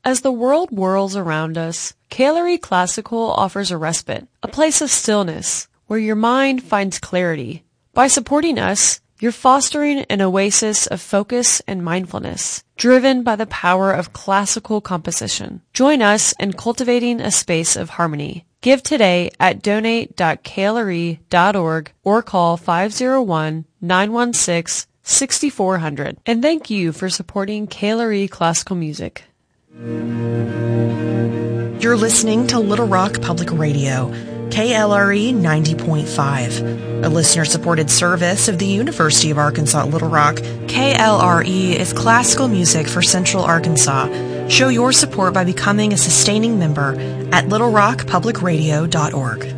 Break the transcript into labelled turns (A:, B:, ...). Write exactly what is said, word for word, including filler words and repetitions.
A: As the world whirls around us, K L R E Classical offers a respite, a place of stillness, where your mind finds clarity. By supporting us, you're fostering an oasis of focus and mindfulness, driven by the power of classical composition. Join us in cultivating a space of harmony. Give today at donate dot k l r e dot org or call five oh one, nine one six, six four zero zero. And thank you for supporting K L R E Classical Music.
B: You're listening to Little Rock Public Radio, K L R E ninety point five, a listener-supported service of the University of Arkansas at Little Rock. K L R E is classical music for Central Arkansas. Show your support by becoming a sustaining member at little rock public radio dot org.